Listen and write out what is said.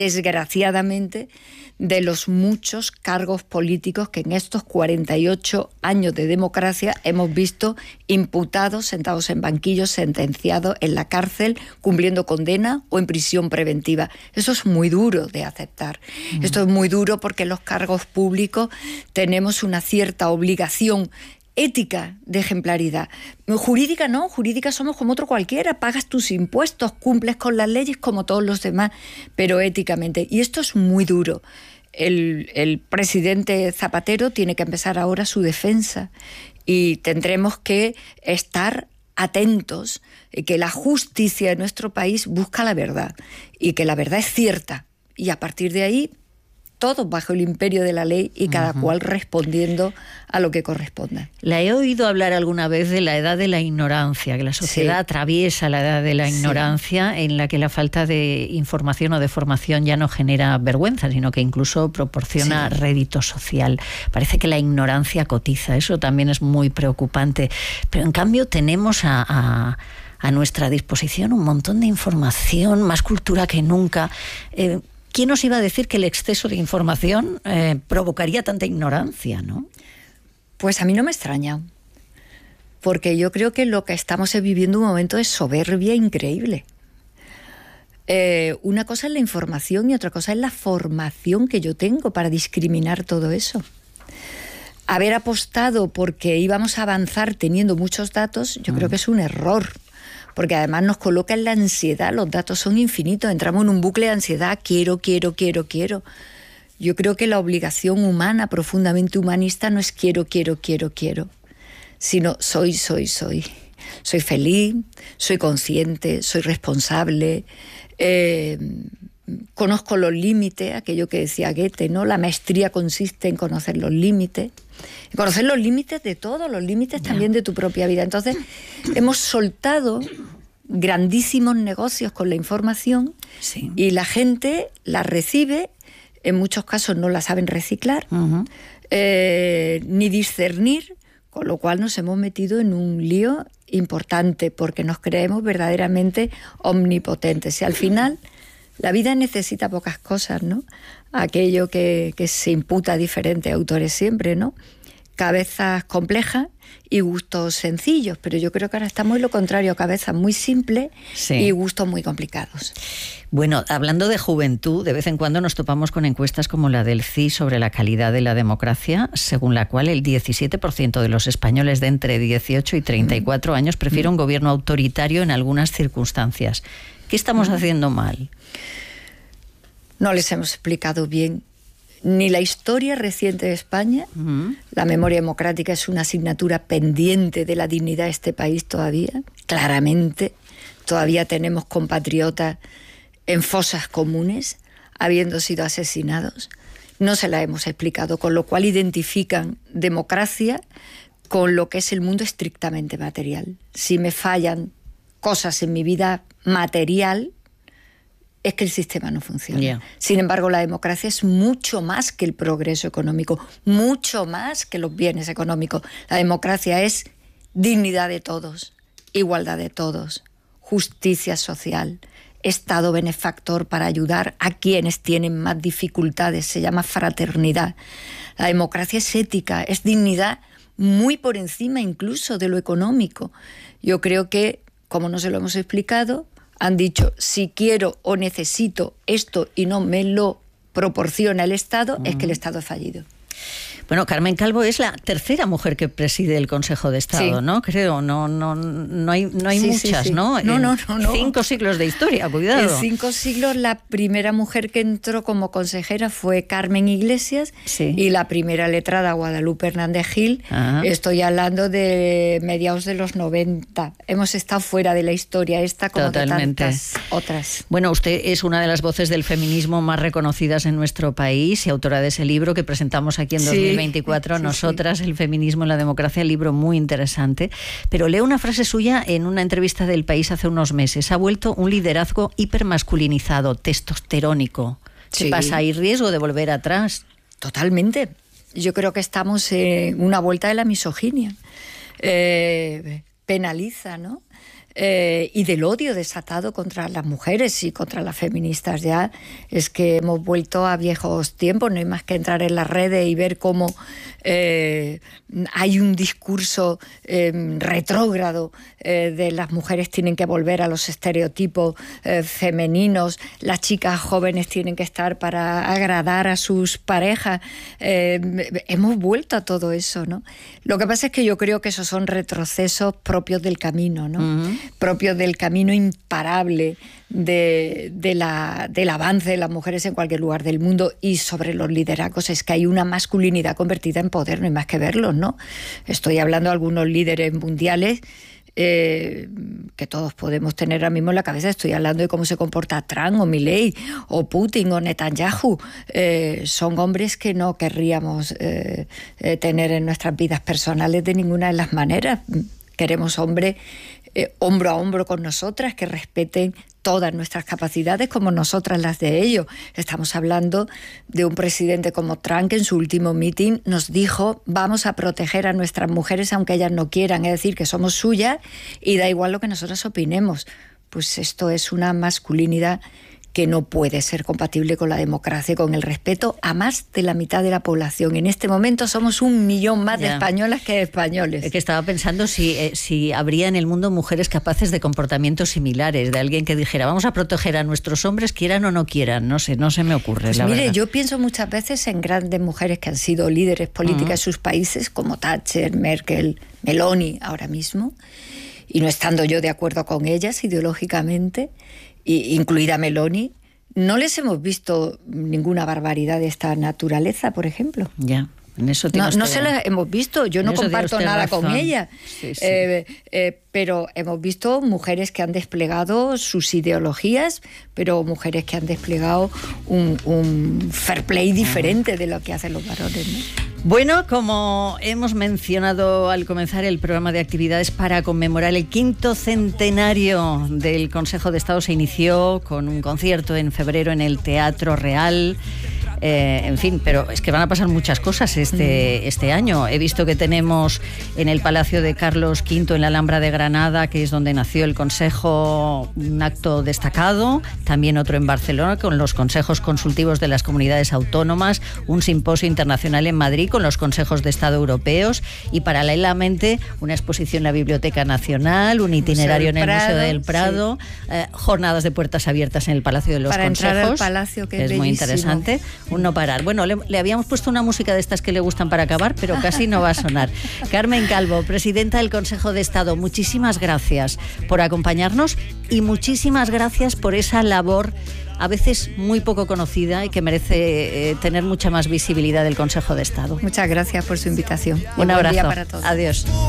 desgraciadamente, de los muchos cargos políticos que en estos 48 años de democracia hemos visto imputados, sentados en banquillos, sentenciados en la cárcel, cumpliendo condena o en prisión preventiva. Eso es muy duro de aceptar. Esto es muy duro porque los cargos públicos tenemos una cierta obligación ética de ejemplaridad. Jurídica no, jurídica somos como otro cualquiera, pagas tus impuestos, cumples con las leyes como todos los demás, pero éticamente. Y esto es muy duro. El presidente Zapatero tiene que empezar ahora su defensa y tendremos que estar atentos, que la justicia de nuestro país busca la verdad y que la verdad es cierta. Y a partir de ahí, todos bajo el imperio de la ley y cada cual respondiendo a lo que corresponda. La he oído hablar alguna vez de la edad de la ignorancia, que la sociedad atraviesa la edad de la ignorancia, en la que la falta de información o de formación ya no genera vergüenza, sino que incluso proporciona rédito social. Parece que la ignorancia cotiza, eso también es muy preocupante. Pero en cambio tenemos a nuestra disposición un montón de información, más cultura que nunca. ¿Quién nos iba a decir que el exceso de información provocaría tanta ignorancia, no? Pues a mí no me extraña, porque yo creo que lo que estamos viviendo un momento de soberbia increíble. Una cosa es la información y otra cosa es la formación que yo tengo para discriminar todo eso. Haber apostado porque íbamos a avanzar teniendo muchos datos, yo creo que es un error. Porque además nos coloca en la ansiedad, los datos son infinitos, entramos en un bucle de ansiedad, quiero. Yo creo que la obligación humana, profundamente humanista, no es quiero, sino soy. Soy feliz, soy consciente, soy responsable, conozco los límites, aquello que decía Goethe, ¿no? La maestría consiste en conocer los límites. Conocer los límites de todo, los límites también de tu propia vida. Entonces, hemos soltado grandísimos negocios con la información y la gente la recibe, en muchos casos no la saben reciclar, ni discernir, con lo cual nos hemos metido en un lío importante porque nos creemos verdaderamente omnipotentes. Y al final, la vida necesita pocas cosas, ¿no? Aquello que se imputa a diferentes autores siempre, ¿no? Cabezas complejas y gustos sencillos, pero yo creo que ahora estamos en lo contrario, cabezas muy simples y gustos muy complicados. Bueno, hablando de juventud, de vez en cuando nos topamos con encuestas como la del CIS sobre la calidad de la democracia, según la cual el 17% de los españoles de entre 18 y 34 años prefiere un gobierno autoritario en algunas circunstancias. ¿Qué estamos haciendo mal? No les hemos explicado bien ni la historia reciente de España. La memoria democrática es una asignatura pendiente de la dignidad de este país todavía, claramente. Todavía tenemos compatriotas en fosas comunes, habiendo sido asesinados. No se la hemos explicado, con lo cual identifican democracia con lo que es el mundo estrictamente material. Si me fallan cosas en mi vida material, es que el sistema no funciona. Sin embargo, la democracia es mucho más que el progreso económico, mucho más que los bienes económicos. La democracia es dignidad de todos, igualdad de todos, justicia social, Estado benefactor para ayudar a quienes tienen más dificultades. Se llama fraternidad. La democracia es ética, es dignidad muy por encima incluso de lo económico. Yo creo que, como no se lo hemos explicado, han dicho, si quiero o necesito esto y no me lo proporciona el Estado, es que el Estado ha fallido. Bueno, Carmen Calvo es la tercera mujer que preside el Consejo de Estado, ¿no? Creo, no hay muchas, ¿no? No. 5 siglos de historia, cuidado. En 5 siglos la primera mujer que entró como consejera fue Carmen Iglesias y la primera letrada Guadalupe Hernández Gil. Estoy hablando de mediados de los 90. Hemos estado fuera de la historia esta como totalmente. De tantas otras. Bueno, usted es una de las voces del feminismo más reconocidas en nuestro país y autora de ese libro que presentamos aquí en 2024, Nosotras, el feminismo en la democracia, libro muy interesante. Pero leo una frase suya en una entrevista del País hace unos meses. Ha vuelto un liderazgo hipermasculinizado, testosterónico. ¿Qué pasa? ¿Hay riesgo de volver atrás? Totalmente. Yo creo que estamos en una vuelta de la misoginia. Penaliza, ¿no? y del odio desatado contra las mujeres y contra las feministas ya, es que hemos vuelto a viejos tiempos. No hay más que entrar en las redes y ver cómo hay un discurso retrógrado de las mujeres tienen que volver a los estereotipos femeninos, las chicas jóvenes tienen que estar para agradar a sus parejas. Hemos vuelto a todo eso, ¿no? Lo que pasa es que yo creo que esos son retrocesos propios del camino, ¿no? Propios del camino imparable del avance de las mujeres en cualquier lugar del mundo. Y sobre los liderazgos es que hay una masculinidad convertida en poder, no hay más que verlos, ¿no? Estoy hablando de algunos líderes mundiales que todos podemos tener ahora mismo en la cabeza. Estoy hablando de cómo se comporta Trump o Milei o Putin o Netanyahu. Son hombres que no querríamos tener en nuestras vidas personales de ninguna de las maneras. Queremos hombres hombro a hombro con nosotras, que respeten todas nuestras capacidades como nosotras las de ellos. Estamos hablando de un presidente como Trump, que en su último meeting nos dijo: vamos a proteger a nuestras mujeres aunque ellas no quieran, es decir, que somos suyas y da igual lo que nosotras opinemos. Pues esto es una masculinidad que no puede ser compatible con la democracia y con el respeto a más de la mitad de la población. En este momento somos 1 millón más de españolas que de españoles. Es que estaba pensando si habría en el mundo mujeres capaces de comportamientos similares, de alguien que dijera: vamos a proteger a nuestros hombres, quieran o no quieran. No sé, no se me ocurre, pues la mire, verdad. Yo pienso muchas veces en grandes mujeres que han sido líderes políticas en sus países, como Thatcher, Merkel, Meloni ahora mismo, y no estando yo de acuerdo con ellas ideológicamente, incluida Meloni, no les hemos visto ninguna barbaridad de esta naturaleza, por ejemplo. Ya. En eso no se las hemos visto, yo no comparto nada con ella, sí. Pero hemos visto mujeres que han desplegado sus ideologías, pero mujeres que han desplegado un fair play diferente de lo que hacen los varones, ¿no? Bueno, como hemos mencionado al comenzar el programa de actividades para conmemorar el 5º centenario del Consejo de Estado, se inició con un concierto en febrero en el Teatro Real. En fin, pero es que van a pasar muchas cosas este año. He visto que tenemos en el Palacio de Carlos V, en la Alhambra de Granada, que es donde nació el Consejo, un acto destacado. También otro en Barcelona, con los consejos consultivos de las comunidades autónomas. Un simposio internacional en Madrid con los consejos de Estado europeos. Y paralelamente una exposición en la Biblioteca Nacional, un itinerario en el Museo del Prado, sí. Jornadas de puertas abiertas en el Palacio de los Consejos. Para entrar al Palacio, que es muy interesante. Un no parar. Bueno, le habíamos puesto una música de estas que le gustan para acabar, pero casi no va a sonar. Carmen Calvo, presidenta del Consejo de Estado, muchísimas gracias por acompañarnos y muchísimas gracias por esa labor a veces muy poco conocida y que merece tener mucha más visibilidad del Consejo de Estado. Muchas gracias por su invitación. Un abrazo. Buen día para todos. Adiós.